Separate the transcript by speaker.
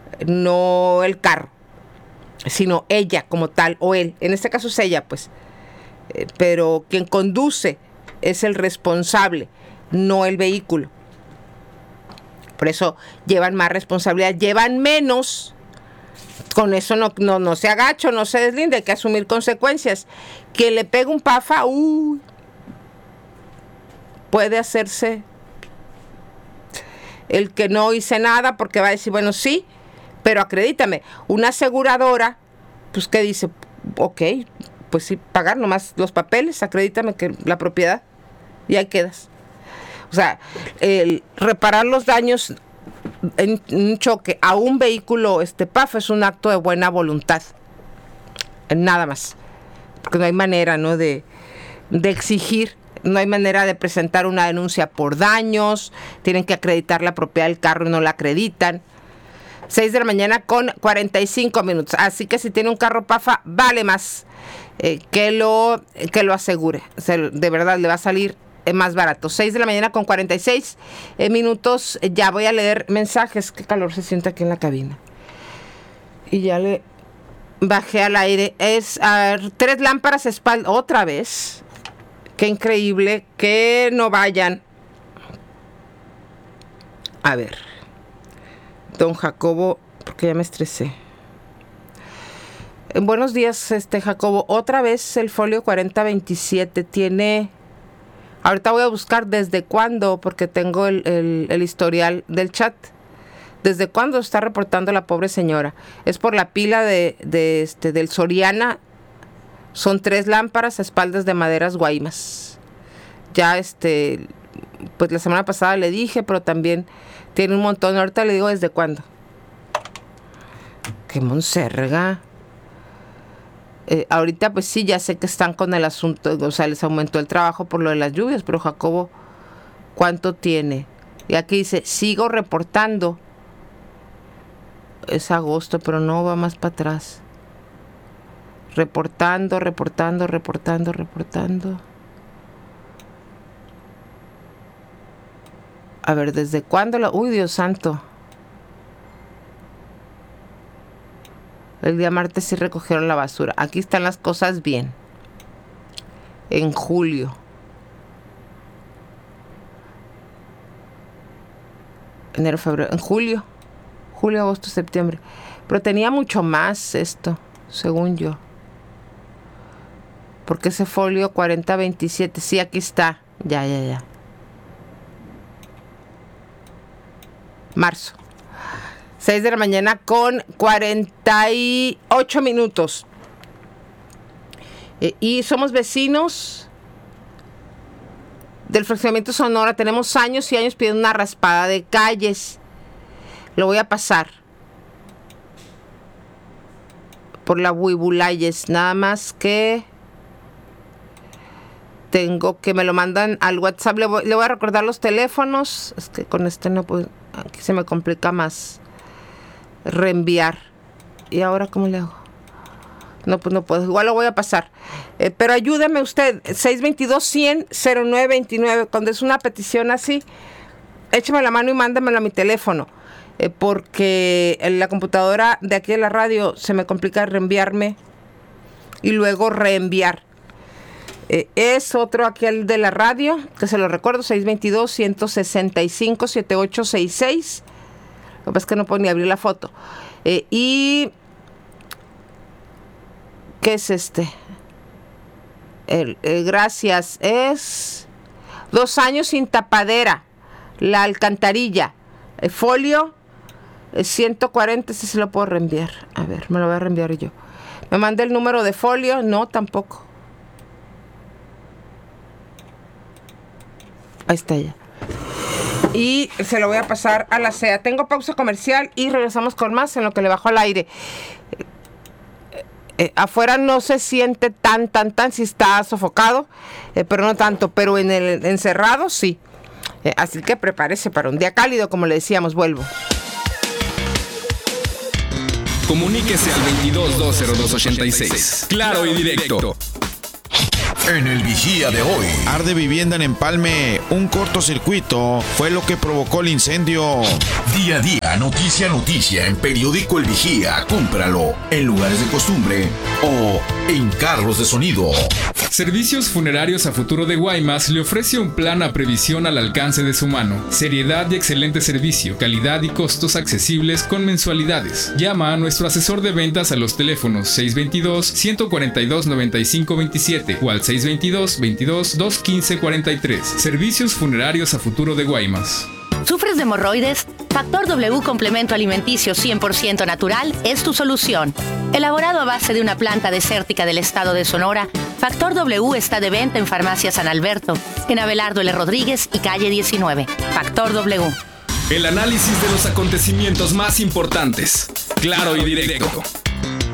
Speaker 1: no el carro, sino ella como tal, o él. En este caso es ella, pues. Pero quien conduce es el responsable, no el vehículo. Por eso llevan más responsabilidad, llevan menos. Con eso no se agacha, no se deslinde, hay que asumir consecuencias. Quien le pega un pafa, puede hacerse el que no hice nada, porque va a decir, bueno, sí, pero acredítame. Una aseguradora, pues, ¿qué dice? Ok, pues sí, pagar nomás los papeles, acredítame que la propiedad, y ahí quedas. O sea, el reparar los daños en un choque a un vehículo PAF es un acto de buena voluntad, nada más, porque no hay manera, ¿no?, de exigir, no hay manera de presentar una denuncia por daños, tienen que acreditar la propiedad del carro y no la acreditan. 6 de la mañana con 45 minutos, así que si tiene un carro PAFA, vale más que lo asegure, o sea, de verdad le va a salir más barato. 6 de la mañana con 46 minutos. Ya voy a leer mensajes. Qué calor se siente aquí en la cabina. Y ya le bajé al aire. Es 3 lámparas espalda. Otra vez. Qué increíble. Que no vayan. A ver. Don Jacobo, porque ya me estresé. Buenos días, Jacobo. Otra vez el folio 4027 tiene... Ahorita voy a buscar desde cuándo, porque tengo el historial del chat. ¿Desde cuándo está reportando la pobre señora? Es por la pila del Soriana. Son 3 lámparas a espaldas de maderas Guaymas. Ya, pues la semana pasada le dije, pero también tiene un montón. Ahorita le digo desde cuándo. ¡Qué monserga! Ahorita pues sí, ya sé que están con el asunto, o sea, les aumentó el trabajo por lo de las lluvias, pero Jacobo, ¿cuánto tiene? Y aquí dice, sigo reportando. Es agosto, pero no va más para atrás. Reportando. A ver, ¿desde cuándo? Uy, Dios santo. El día martes sí recogieron la basura. Aquí están las cosas bien. En julio. Enero, febrero. En julio. Julio, agosto, septiembre. Pero tenía mucho más esto, según yo. Porque ese folio 4027. Sí, aquí está. Ya. Marzo. 6 de la mañana con 48 minutos. Y somos vecinos del fraccionamiento Sonora. Tenemos años y años pidiendo una raspada de calles. Lo voy a pasar por la Huibulayes. Nada más que tengo que me lo mandan al WhatsApp. Le voy a recordar los teléfonos. Es que con no puedo. Aquí se me complica más reenviar. ¿Y ahora cómo le hago? No, pues no puedo. Igual lo voy a pasar. Pero ayúdeme usted. 622-100-0929. Cuando es una petición así, écheme la mano y mándamelo a mi teléfono. Porque en la computadora de aquí de la radio se me complica reenviarme y luego reenviar. Es otro aquí el de la radio, que se lo recuerdo, 622-165-7866. Lo que pasa es que no puedo ni abrir la foto. Y... ¿qué es gracias. Es 2 años sin tapadera. La alcantarilla. Folio 140, ese se lo puedo reenviar. A ver, me lo voy a reenviar yo. ¿Me manda el número de folio? No, tampoco. Ahí está ya. Y se lo voy a pasar a la CEA. Tengo pausa comercial y regresamos con más en lo que le bajo al aire. Afuera no se siente tan, si está sofocado, pero no tanto, pero en el encerrado sí. Así que prepárese para un día cálido, como le decíamos. Vuelvo.
Speaker 2: Comuníquese al 22-202-86. Claro y directo.
Speaker 3: En el Vigía de hoy.
Speaker 4: Arde vivienda en Empalme
Speaker 3: Un cortocircuito fue lo que provocó el incendio.
Speaker 4: Día a día, noticia a noticia en Periódico El Vigía. Cómpralo en lugares de costumbre o en carros de sonido.
Speaker 2: Servicios Funerarios a Futuro de Guaymas le ofrece un plan a previsión al alcance de su mano. Seriedad y excelente servicio, calidad y costos accesibles con mensualidades. Llama a nuestro asesor de ventas a los teléfonos 622-142-9527 o al 622-22-215-43. Servicios Funerarios a Futuro de Guaymas.
Speaker 5: ¿Sufres de hemorroides? Factor W Complemento Alimenticio 100% natural es tu solución. Elaborado a base de una planta desértica del estado de Sonora, Factor W está de venta en Farmacia San Alberto, en Abelardo L. Rodríguez y calle 19. Factor W.
Speaker 2: El análisis de los acontecimientos más importantes. Claro y directo.